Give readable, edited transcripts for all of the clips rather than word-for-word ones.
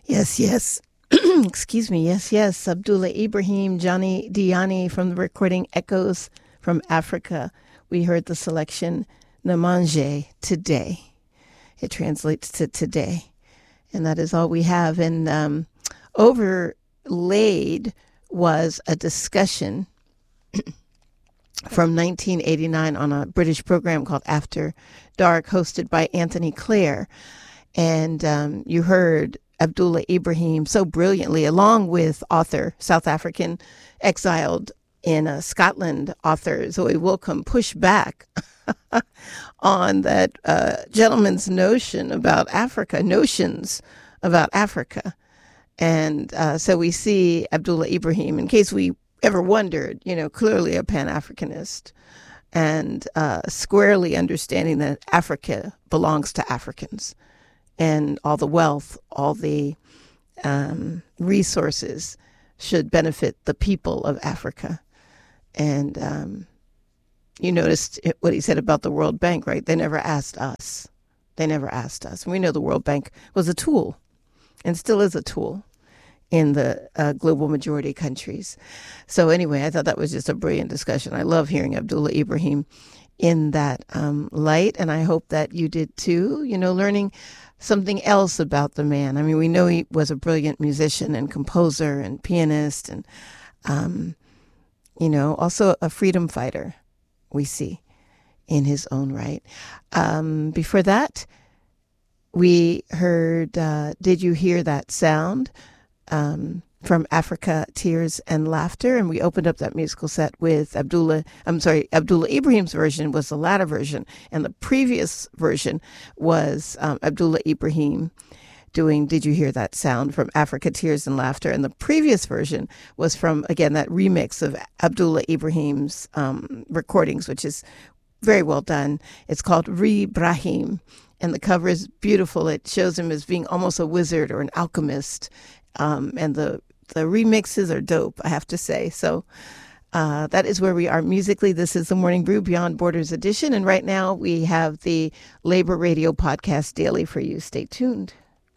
Yes, yes. Excuse me. Yes, yes. Abdullah Ibrahim, Johnny Diani from the recording Echoes from Africa. We heard the selection Namanje, today. It translates to today. And that is all we have. And overlaid was a discussion from 1989 on a British program called After Dark, hosted by Anthony Clare. And you heard Abdullah Ibrahim so brilliantly, along with author, South African, exiled in Scotland author Zoe Wilcombe, push back on that gentleman's notions about Africa. And so we see Abdullah Ibrahim, in case we ever wondered, clearly a Pan-Africanist and squarely understanding that Africa belongs to Africans. And all the wealth, all the resources should benefit the people of Africa. And you noticed what he said about the World Bank, right? They never asked us. And we know the World Bank was a tool and still is a tool in the global majority countries. So anyway, I thought that was just a brilliant discussion. I love hearing Abdullah Ibrahim in that light, and I hope that you did too, learning something else about the man. I mean, we know he was a brilliant musician and composer and pianist and, also a freedom fighter, we see in his own right. Before that, we heard, Did You Hear That Sound? From Africa, Tears and Laughter. And we opened up that musical set with Abdullah Ibrahim's version was the latter version. And the previous version was Abdullah Ibrahim doing Did You Hear That Sound from Africa, Tears and Laughter. And the previous version was from, again, that remix of Abdullah Ibrahim's recordings, which is very well done. It's called Re Brahim. And the cover is beautiful. It shows him as being almost a wizard or an alchemist. And the remixes are dope, I have to say. So that is where we are musically. This is the Morning Brew Beyond Borders edition. And right now we have the Labor Radio Podcast Daily for you. Stay tuned.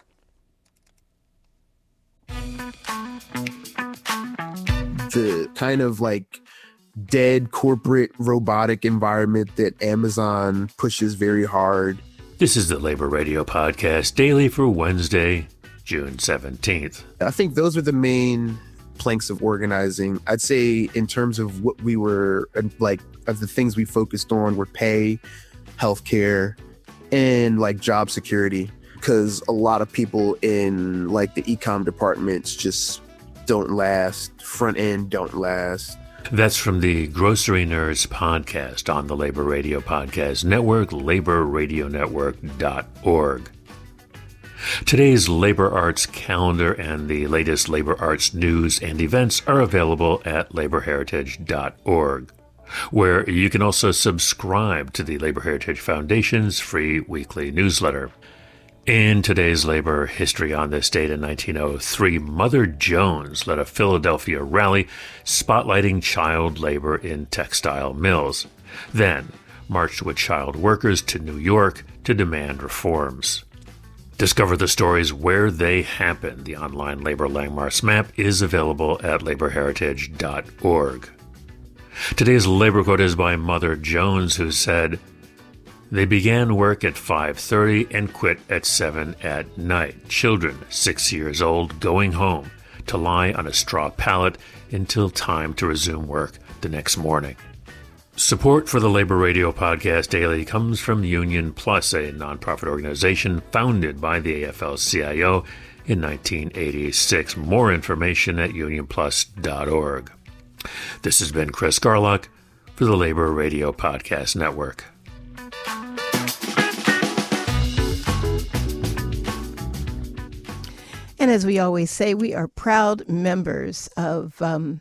The kind of dead corporate robotic environment that Amazon pushes very hard. This is the Labor Radio Podcast Daily for Wednesday, June 17th. I think those are the main planks of organizing. I'd say in terms of what we were of the things we focused on were pay, healthcare, and job security, because a lot of people in the e-com departments just don't last. Front end don't last. That's from the Grocery Nerds podcast on the Labor Radio Podcast Network, laborradionetwork.org. Today's Labor Arts calendar and the latest Labor Arts news and events are available at laborheritage.org, where you can also subscribe to the Labor Heritage Foundation's free weekly newsletter. In today's labor history, on this date in 1903, Mother Jones led a Philadelphia rally spotlighting child labor in textile mills, then marched with child workers to New York to demand reforms. Discover the stories where they happen. The online labor landmarks map is available at laborheritage.org. Today's labor quote is by Mother Jones, who said, "They began work at 5:30 and quit at 7 at night. Children 6 years old going home to lie on a straw pallet until time to resume work the next morning." Support for the Labor Radio Podcast Daily comes from Union Plus, a nonprofit organization founded by the AFL-CIO in 1986. More information at unionplus.org. This has been Chris Garlock for the Labor Radio Podcast Network. And as we always say, we are proud members of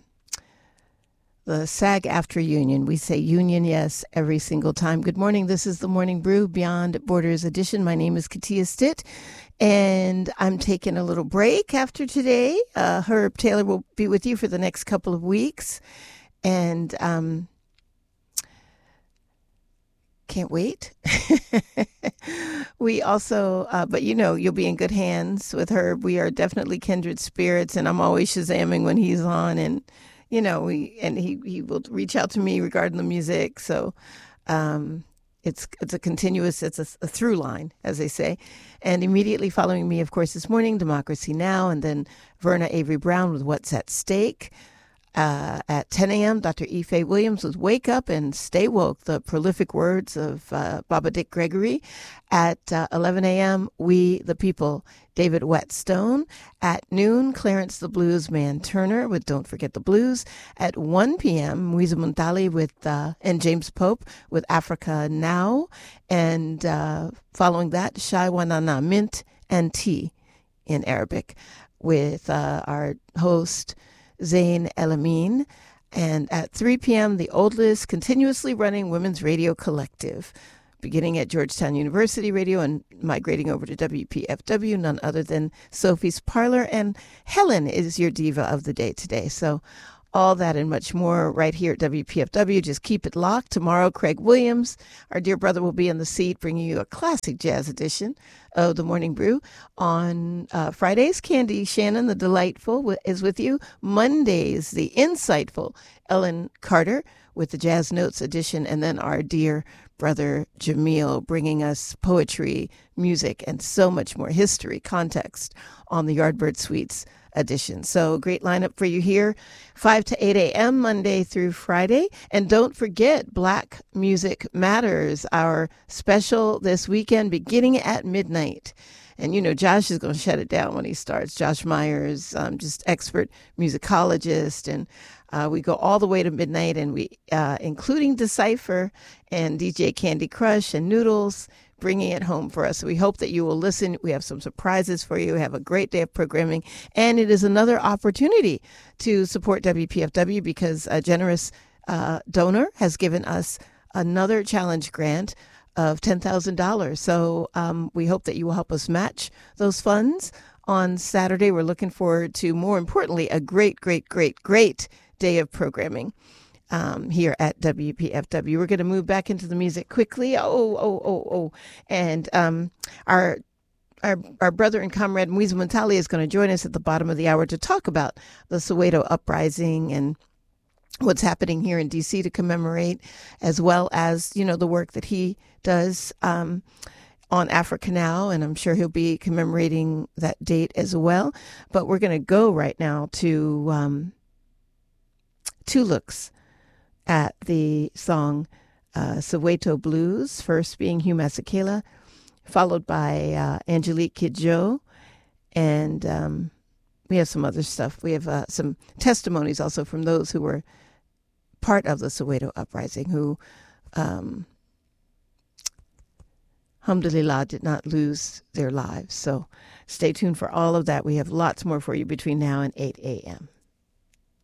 the SAG-AFTRA Union. We say union, yes, every single time. Good morning. This is the Morning Brew Beyond Borders edition. My name is Katia Stitt, and I'm taking a little break after today. Herb Taylor will be with you for the next couple of weeks. And can't wait. We also, but you'll be in good hands with Herb. We are definitely kindred spirits, and I'm always Shazamming when he's on, and he will reach out to me regarding the music. So it's a continuous, it's a through line, as they say. And immediately following me, of course, this morning, Democracy Now!, and then Verna Avery Brown with What's at Stake. At 10 a.m., Dr. Ife Williams with Wake Up and Stay Woke, the prolific words of Baba Dick Gregory. At 11 a.m., We the People, David Whetstone. At noon, Clarence the Blues Man Turner with Don't Forget the Blues. At 1 p.m., Mwiza Muntali and James Pope with Africa Now. And following that, Shai Wanana, Mint and Tea in Arabic, with our host, Zain El-Amin. And at 3 p.m., the oldest continuously running women's radio collective, beginning at Georgetown University Radio and migrating over to WPFW, none other than Sophie's Parlor. And Helen is your diva of the day today. So all that and much more right here at WPFW. Just keep it locked. Tomorrow, Craig Williams, our dear brother, will be in the seat bringing you a classic jazz edition of the Morning Brew. On Fridays, Candy Shannon, the delightful, is with you. Mondays, the insightful Ellen Carter with the Jazz Notes edition. And then our dear brother Jamil bringing us poetry, music, and so much more history, context on the Yardbird Suites edition. So great lineup for you here, 5 to 8 a.m. Monday through Friday. And don't forget Black Music Matters, our special this weekend beginning at midnight. And Josh is going to shut it down when he starts. Josh Myers, just expert musicologist, and we go all the way to midnight, and we including Decipher and DJ Candy Crush and Noodles, bringing it home for us. So we hope that you will listen. We have some surprises for you. Have a great day of programming. And it is another opportunity to support WPFW because a generous donor has given us another challenge grant of $10,000. So we hope that you will help us match those funds on Saturday. We're looking forward to, more importantly, a great, great, great, great day of programming here at WPFW. We're going to move back into the music quickly. And our brother and comrade Mwiza Muntali is going to join us at the bottom of the hour to talk about the Soweto uprising and what's happening here in D.C. to commemorate, as well as, the work that he does on Africa Now, and I'm sure he'll be commemorating that date as well. But we're going to go right now to two looks at the song Soweto Blues, first being Hugh Masekela, followed by Angelique Kidjo, and we have some other stuff. We have some testimonies also from those who were part of the Soweto uprising, who, alhamdulillah, did not lose their lives. So stay tuned for all of that. We have lots more for you between now and 8 a.m.